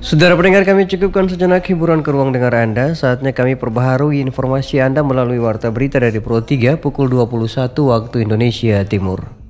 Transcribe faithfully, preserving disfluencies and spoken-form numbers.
Saudara pendengar, kami cukupkan sejenak hiburan ke ruang dengar Anda. Saatnya kami perbaharui informasi Anda melalui Warta Berita dari Pro tiga pukul dua puluh satu waktu Indonesia Timur.